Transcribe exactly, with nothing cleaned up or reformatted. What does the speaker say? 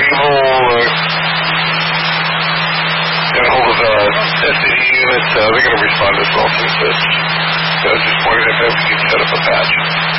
Able, uh, got a hold of the uh, S C D unit. Uh, they're going to respond as well to this. So I was just wondering if we could set up a patch.